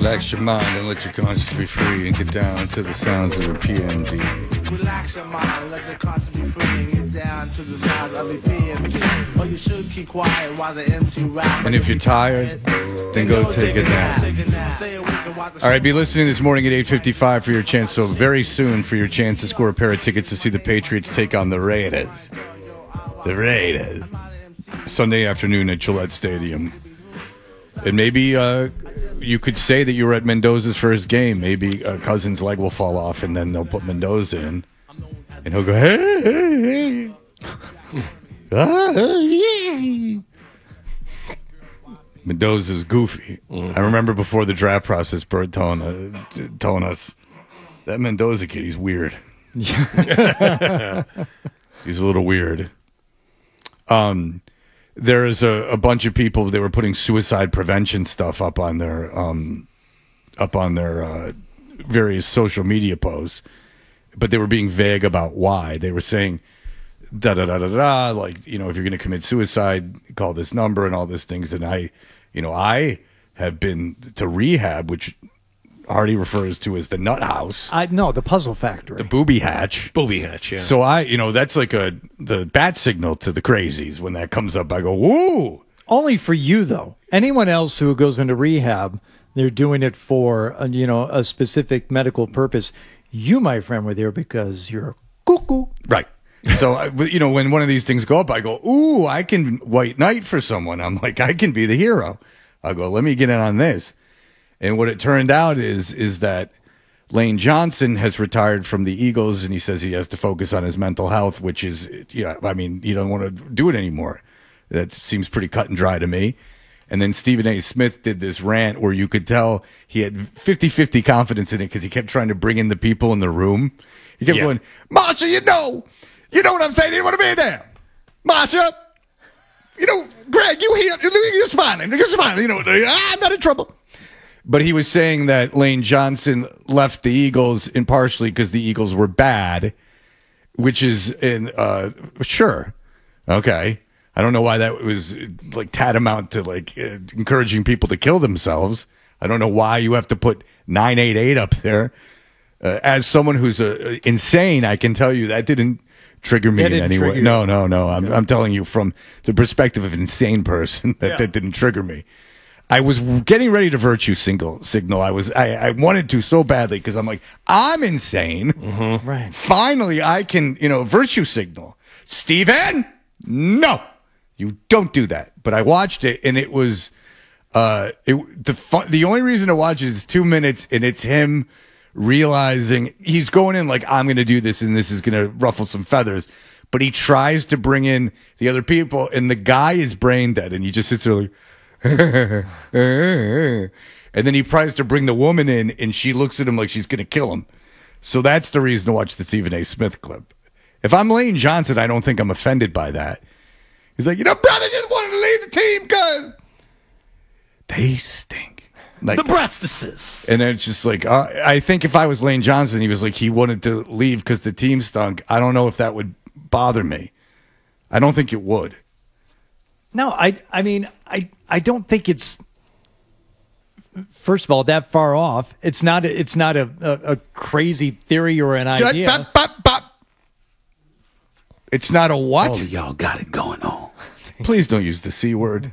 Relax your mind and let your conscience be free and get down to the sounds of the PMD. Relax your mind and let your conscience be free and get down to the sounds of the PMD. Or you should keep quiet while the MC rap. And if you're tired, then go take a nap. All right, be listening this morning at 8:55 for your chance. So very soon for your chance to score a pair of tickets to see the Patriots take on the Raiders. The Raiders. Sunday afternoon at Gillette Stadium. And maybe you could say that you were at Mendoza's first game. Maybe Cousins' leg will fall off, and then they'll put Mendoza in. And he'll go, hey, hey. Mendoza's goofy. I remember before the draft process, Bird telling us, that Mendoza kid, he's weird. He's a little weird. There is a bunch of people. They were putting suicide prevention stuff up on their various social media posts, but they were being vague about why. They were saying da da da da da, like, you know, if you're going to commit suicide, call this number and all these things. And I have been to rehab, which Hardy refers to as the nut house. No, the puzzle factory. The booby hatch. Booby hatch, yeah. So that's like the bat signal to the crazies. When that comes up, I go, woo! Only for you, though. Anyone else who goes into rehab, they're doing it for, a specific medical purpose. You, my friend, were there because you're cuckoo. Right. So, when one of these things go up, I go, ooh, I can white knight for someone. I'm like, I can be the hero. I go, let me get in on this. And what it turned out is that Lane Johnson has retired from the Eagles, and he says he has to focus on his mental health, which is, he don't want to do it anymore. That seems pretty cut and dry to me. And then Stephen A. Smith did this rant where you could tell he had 50-50 confidence in it because he kept trying to bring in the people in the room. He kept going, Marsha, you know what I'm saying? You want to be there. Marsha, Greg, you're smiling. I'm not in trouble. But he was saying that Lane Johnson left the Eagles partially because the Eagles were bad, which is sure. Okay. I don't know why that was like tantamount to like encouraging people to kill themselves. I don't know why you have to put 988 up there. As someone who's insane, I can tell you that didn't trigger me in any way. No. I'm telling you from the perspective of an insane person that didn't trigger me. I was getting ready to virtue signal. I wanted to so badly because I'm like, I'm insane. Mm-hmm. Right. Finally, I can, virtue signal. Steven, no, you don't do that. But I watched it, and it was the only reason to watch it is 2 minutes, and it's him realizing he's going in like, I'm going to do this, and this is going to ruffle some feathers. But he tries to bring in the other people, and the guy is brain dead, and he just sits there like, and then he tries to bring the woman in, and she looks at him like she's going to kill him. So that's the reason to watch the Stephen A. Smith clip. If I'm Lane Johnson, I don't think I'm offended by that. He's like, brother just wanted to leave the team because they stink. Like, the breastises. And it's just like, I think if I was Lane Johnson, he was like, he wanted to leave because the team stunk. I don't know if that would bother me. I don't think it would. No, I mean, I don't think it's, first of all, that far off. It's not a crazy theory or an idea. It's not a what? All of y'all got it going on. Please don't use the C word.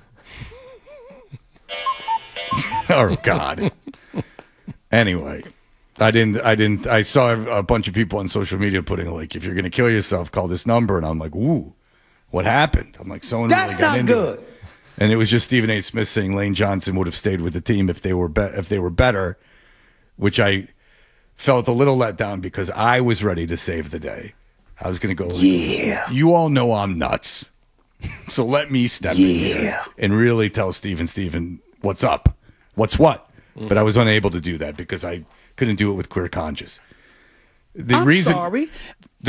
Oh, God. Anyway, I saw a bunch of people on social media putting like, if you're going to kill yourself, call this number. And I'm like, ooh, what happened? I'm like, someone That's really got not into good. it. And it was just Stephen A. Smith saying Lane Johnson would have stayed with the team if they were better, which I felt a little let down because I was ready to save the day. I was going to go, yeah. You all know I'm nuts. So let me step in here and really tell Steven, what's up? What's what? But I was unable to do that because I couldn't do it with clear conscience. I'm sorry.